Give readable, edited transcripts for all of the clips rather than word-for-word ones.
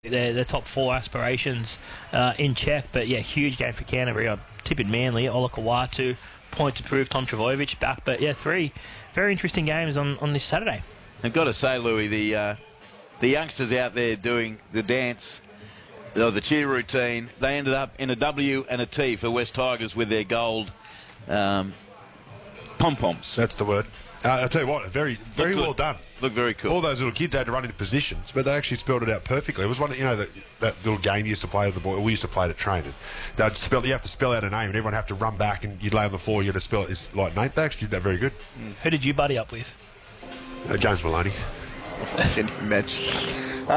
their top 4 aspirations in check. But yeah, huge game for Canterbury. I'm tipping Manly, Ola Kawatu, point to prove, Tom Trbojevic back. But yeah, 3 very interesting games on this Saturday. I've got to say, Louis, the youngsters out there doing the dance, or the cheer routine, they ended up in a W and a T for West Tigers with their gold pom-poms. That's the word. I'll tell you what, very well done. Look very cool. All those little kids had to run into positions, but they actually spelled it out perfectly. It was one, that little game you used to play with the boy. We used to play it at training. They'd spell. You have to spell out a name, and everyone have to run back, and you'd lay on the floor. You had to spell it. It's like name backs. You did that very good. Who did you buddy up with? James Maloney. Can you imagine?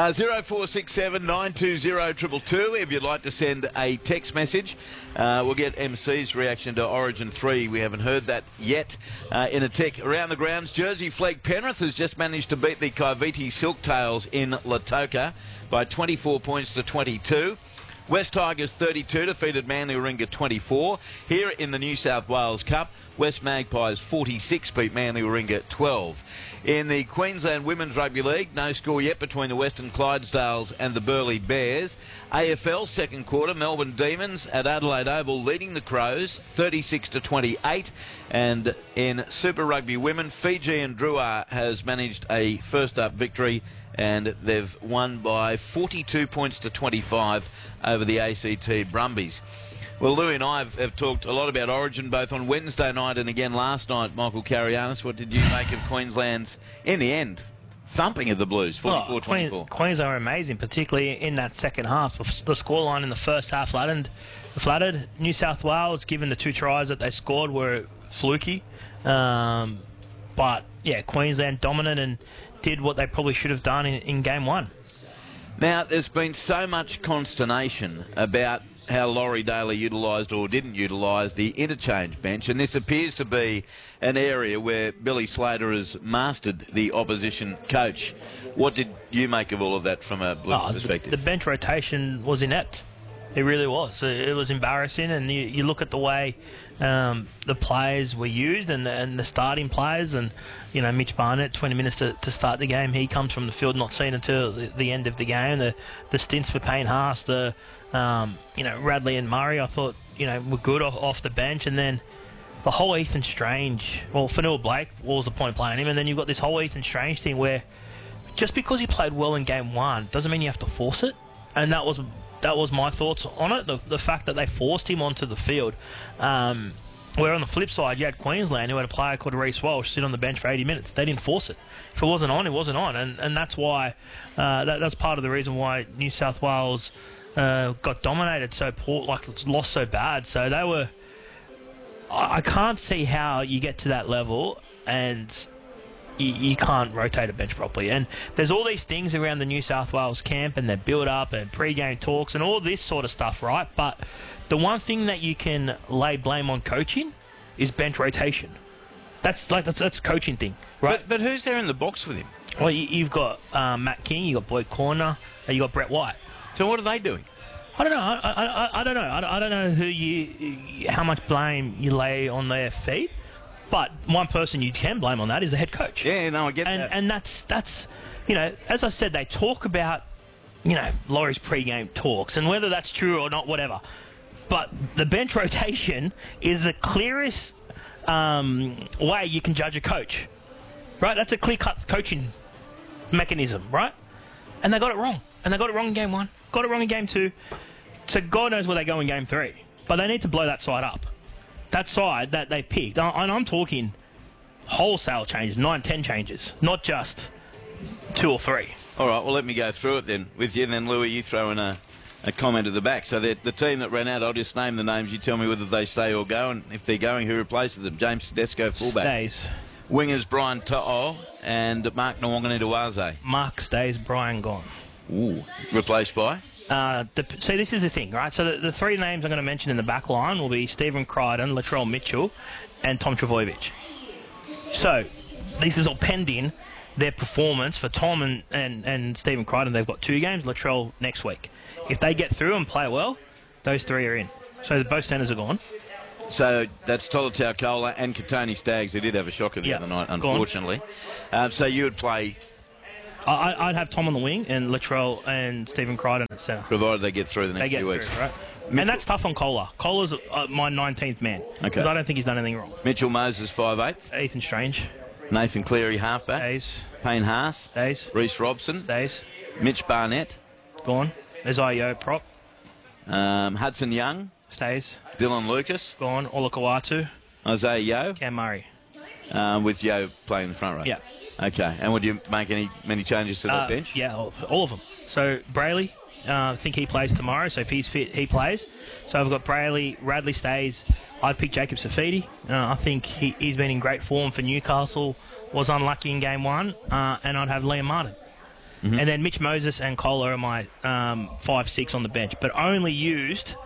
0467 920 222 if you'd like to send a text message. We'll get MC's reaction to Origin 3. We haven't heard that yet. In a tick around the grounds, Jersey Flegg Penrith has just managed to beat the Kaiviti Silktails in Lautoka by 24 points to 22. West Tigers 32 defeated Manly Warringah 24. Here in the New South Wales Cup, West Magpies 46 beat Manly Warringah 12. In the Queensland Women's Rugby League, no score yet between the Western Clydesdales and the Burleigh Bears. AFL second quarter, Melbourne Demons at Adelaide Oval leading the Crows 36 to 28. And in Super Rugby Women, Fiji and Drua has managed a first up victory, and they've won by 42 points to 25 over the ACT Brumbies. Well, Louis and I have talked a lot about Origin, both on Wednesday night and again last night. Michael Carianis, what did you make of Queensland's, in the end, thumping of the Blues, 44-24? Queensland are amazing, particularly in that second half. The scoreline in the first half flattered. New South Wales, given the 2 tries that they scored, were fluky. But, yeah, Queensland dominant and did what they probably should have done in game 1. Now, there's been so much consternation about how Laurie Daly utilised or didn't utilise the interchange bench, and this appears to be an area where Billy Slater has mastered the opposition coach. What did you make of all of that from a Blues perspective? The bench rotation was inept. It really was. It was embarrassing, and you look at the way the players were used and the starting players, and Mitch Barnett, 20 minutes to start the game. He comes from the field not seen until the end of the game. The stints for Payne Haas, Radley and Murray, I thought were good off the bench, and then the whole Ethan Strange. Well, Fanua Blake, what was the point of playing him? And then you've got this whole Ethan Strange thing where just because he played well in game 1 doesn't mean you have to force it, and that was my thoughts on it. The fact that they forced him onto the field. Where on the flip side, you had Queensland, who had a player called Reece Walsh sit on the bench for 80 minutes. They didn't force it. If it wasn't on, it wasn't on. And that's why, that's part of the reason why New South Wales got dominated so poor, lost so bad. So they were... I can't see how you get to that level and you can't rotate a bench properly. And there's all these things around the New South Wales camp and their build-up and pre-game talks and all this sort of stuff, right? But the one thing that you can lay blame on coaching is bench rotation. That's a coaching thing, right? But who's there in the box with him? Well, you've got Matt King, you've got Boyd Corner, and you've got Brett White. So what are they doing? I don't know. I don't know. I don't know how much blame you lay on their feet. But one person you can blame on that is the head coach. Yeah, no, I get that. And that's as I said, they talk about, Laurie's pre-game talks, and whether that's true or not, whatever. But the bench rotation is the clearest way you can judge a coach, right? That's a clear-cut coaching mechanism, right? And they got it wrong. And they got it wrong in game 1, got it wrong in game 2. So God knows where they go in game 3. But they need to blow that side up. That side that they picked, and I'm talking wholesale changes, 9, 10 changes, not just 2 or 3. All right, well, let me go through it then with you, and then, Louis, you throw in a comment at the back. So the team that ran out, I'll just name the names. You tell me whether they stay or go, and if they're going, who replaces them? James Tedesco, fullback. Stays. Wingers, Brian To'o and Mark Nwangane-Duaze. Mark stays, Brian gone. Ooh. Replaced by? So this is the thing, right? So the 3 names I'm going to mention in the back line will be Stephen Crichton, Latrell Mitchell, and Tom Trbojevic. So this is all pending their performance for Tom and Stephen Crichton. They've got 2 games, Latrell next week. If they get through and play well, those 3 are in. So both centres are gone. So that's Tolutau Kola and Katoni Staggs, who did have a shocker the other night, unfortunately. So you would play I'd have Tom on the wing and Latrell and Stephen Crichton at centre. Provided they get through the They next get few through, weeks. right? And that's tough on Kohler. Kohler's my 19th man. Okay. Because I don't think he's done anything wrong. Mitchell Moses, 5'8". Ethan Strange Nathan Cleary, halfback. stays. Payne Haas. Stays. Reece Robson. Stays. Mitch Barnett. Gone. Isaiah prop. Hudson Young. Stays. Dylan Lucas. Gone. Olakawatu. Isaiah Yeo. Cam Murray. With Yeo playing the front row. Yeah. Okay. And would you make many changes to that bench? Yeah, all of them. So Brayley, I think he plays tomorrow. So if he's fit, he plays. So I've got Brayley, Radley stays. I'd pick Jacob Safidi. I think he's been in great form for Newcastle. Was unlucky in game 1, and I'd have Liam Martin. Mm-hmm. And then Mitch Moses and Kohler are my 5-6 on the bench, but only used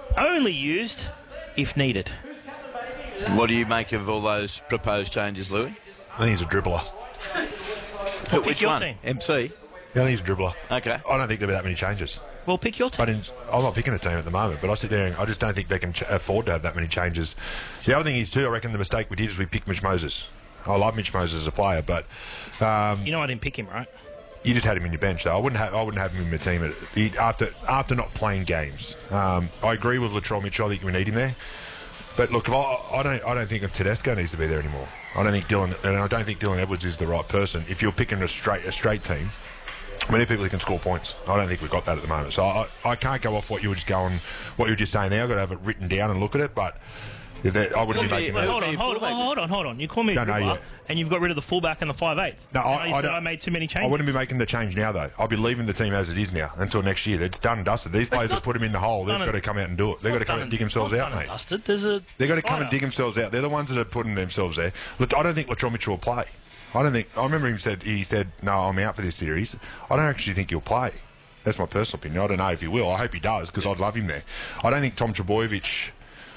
if needed. What do you make of all those proposed changes, Louis? I think he's a dribbler. Well, pick Which your one? team. MC? Yeah, I think he's a dribbler. Okay. I don't think there'll be that many changes. Well, pick your team. I'm not picking a team at the moment, but I sit there and I just don't think they can afford to have that many changes. The other thing is, too, I reckon the mistake we did is we picked Mitch Moses. I love Mitch Moses as a player, but You know I didn't pick him, right? you just had him in your bench, though. I wouldn't have him in my team after not playing games. I agree with Latrell Mitchell. I think we need him there. But look, I don't think Tedesco needs to be there anymore. I don't think Dylan Edwards is the right person. If you're picking a straight team, we need people who can score points. I don't think we've got that at the moment. So I can't go off what you were just saying there. I've got to have it written down and look at it, but I wouldn't be making Wait, that. hold on. You call me a No, dribbler, yeah. and you've got rid of the fullback and the 5'8". No, I made too many changes. I wouldn't be making the change now, though. I'll be leaving the team as it is now until next year. It's done and dusted. These players have put them in the hole. They've got to come out and do it. They've got to come out and dig themselves out, mate. They've got to come and dig themselves out. They're the ones that are putting themselves there. Look, I don't think Latrell Mitchell will play. I remember he said, no, I'm out for this series. I don't actually think he'll play. That's my personal opinion. I don't know if he will. I hope he does, because I'd love him there. I don't think Tom Trbojevic...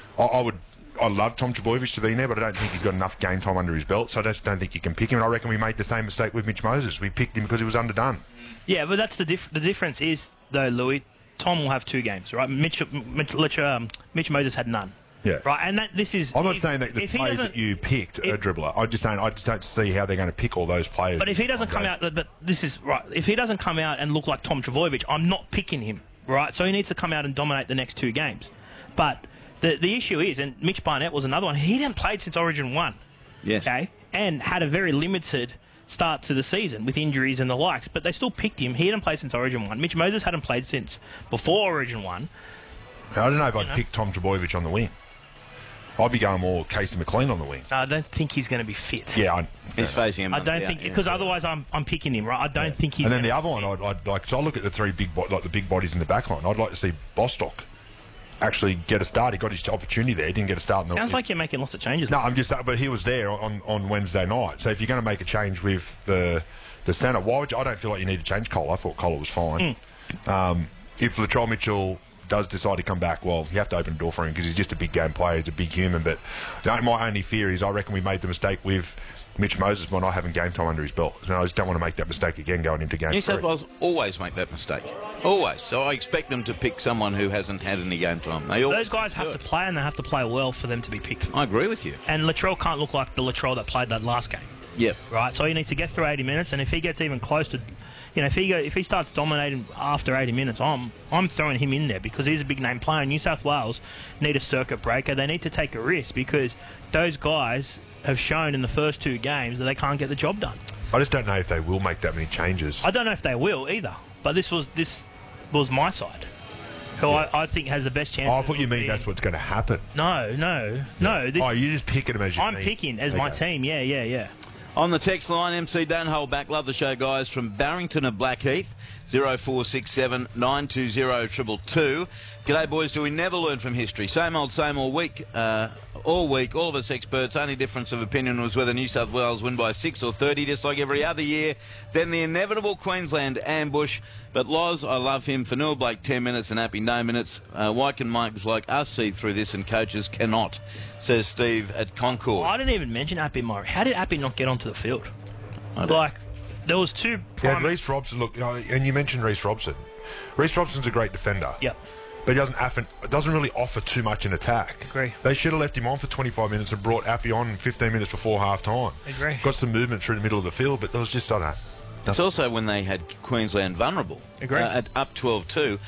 I'd love Tom Trbojevic to be in there, but I don't think he's got enough game time under his belt, so I just don't think you can pick him. And I reckon we made the same mistake with Mitch Moses. We picked him because he was underdone. Yeah, but that's the difference is, though, Louis, Tom will have 2 games, right? Mitch Moses had none. Yeah. Right, and this is... I'm not saying that the players that you picked are dribbler. I'm just saying I just don't see how they're going to pick all those players. But if he doesn't come out... But this is... Right, if he doesn't come out and look like Tom Trbojevic, I'm not picking him, right? So he needs to come out and dominate the next 2 games. But... The issue is, and Mitch Barnett was another one, he hadn't played since Origin 1. Yes. Okay? And had a very limited start to the season with injuries and the likes, but they still picked him. He hadn't played since Origin 1. Mitch Moses hadn't played since before Origin 1. I don't know if I'd pick Tom Trbojevic on the wing. I'd be going more Casey McLean on the wing. I don't think he's going to be fit. Yeah, he's facing him. I don't think, because otherwise I'm picking him, right? I don't think he's. And then the other one, I'd like. So I look at the 3 the big bodies in the back line. I'd like to see Bostock actually get a start. He got his opportunity there. He didn't get a start. Sounds like you're making lots of changes. No, I'm just. But he was there on Wednesday night. So if you're going to make a change with the centre, why would you? I don't feel like you need to change Kohler. I thought Kohler was fine. If Latrell Mitchell does decide to come back, well, you have to open the door for him because he's just a big game player. He's a big human. But my only fear is I reckon we made the mistake with Mitch Moses by not having game time under his belt. And I just don't want to make that mistake again going into game 3. New South Wales always make that mistake. Always. So I expect them to pick someone who hasn't had any game time. Those guys have to play, and they have to play well for them to be picked. I agree with you. And Latrell can't look like the Latrell that played that last game. Yep. Right? So he needs to get through 80 minutes, and if he gets even close to... if he starts dominating after 80 minutes, I'm throwing him in there because he's a big name player. New South Wales need a circuit breaker. They need to take a risk because those guys have shown in the first 2 games that they can't get the job done. I just don't know if they will make that many changes. I don't know if they will either. But this was my side, who I think has the best chance. I thought you mean that's what's going to happen. No. You're just picking them as your team. I'm picking as my team. Yeah. On the text line, MC, don't hold back. Love the show, guys. From Barrington of Blackheath, 0467 920 222. G'day, boys. Do we never learn from history? Same old week. All week, all of us experts. Only difference of opinion was whether New South Wales win by 6 or 30, just like every other year. Then the inevitable Queensland ambush. But Loz, I love him. Fanua Blake, 10 minutes, and Appy, no minutes. Why can Mikes like us see through this and coaches cannot? Says Steve at Concord. I didn't even mention Appy Murray. How did Appy not get onto the field? There was 2... Yeah, Reece Robson, look, and you mentioned Reece Robson. Reece Robson's a great defender. Yep. But he doesn't really offer too much in attack. Agree. They should have left him on for 25 minutes and brought Appy on 15 minutes before half time. Agree. Got some movement through the middle of the field, but there was just, I don't know. It's also when they had Queensland vulnerable. Agreed. At up 12-2.